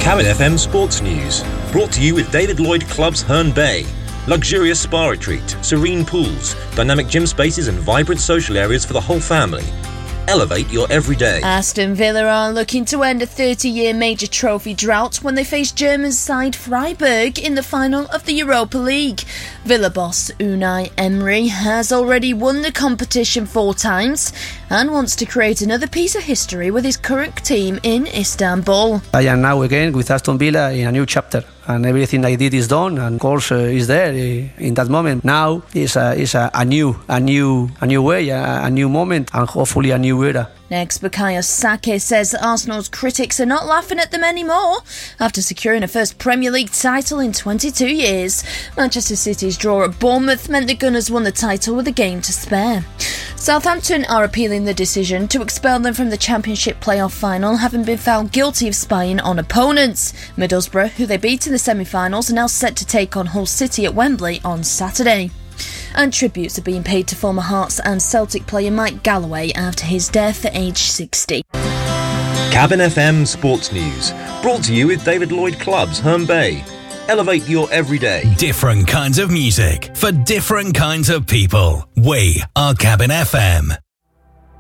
Cabin FM Sports News, brought to you with David Lloyd Clubs Herne Bay. Luxurious spa retreat, serene pools, dynamic gym spaces and vibrant social areas for the whole family. Elevate your everyday. Aston Villa are looking to end a 30-year major trophy drought when they face German side Freiburg in the final of the Europa League. Villa boss Unai Emery has already won the competition 4 times and wants to create another piece of history with his current team in Istanbul. I am now again with Aston Villa in a new chapter, and everything I did is done, and of course is there in that moment. Now is a new way, a new moment, and hopefully a new era. Next, Bukayo Saka says that Arsenal's critics are not laughing at them anymore after securing a first Premier League title in 22 years. Manchester City's draw at Bournemouth meant the Gunners won the title with a game to spare. Southampton are appealing the decision to expel them from the Championship playoff final, having been found guilty of spying on opponents. Middlesbrough, who they beat in the semi-finals, are now set to take on Hull City at Wembley on Saturday. And tributes are being paid to former Hearts and Celtic player Mike Galloway after his death at age 60. Cabin FM Sports News, brought to you with David Lloyd Clubs Herne Bay. Elevate your everyday. Different kinds of music for different kinds of people. We are Cabin FM.